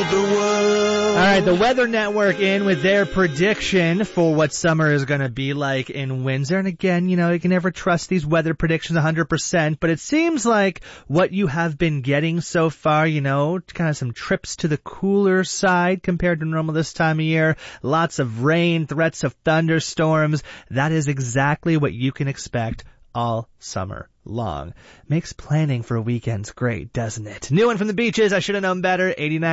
the world. All right, the Weather Network in with their prediction for what summer is going to be like in Windsor. And again, you can never trust these weather predictions 100%, but it seems like what you have been getting so far, kind of some trips to the cooler side compared to normal this time of year. Lots of rain, threats of thunderstorms. That is exactly what you can expect all summer long. Makes planning for weekends great, doesn't it? New one from the beaches. I should have known better. 89.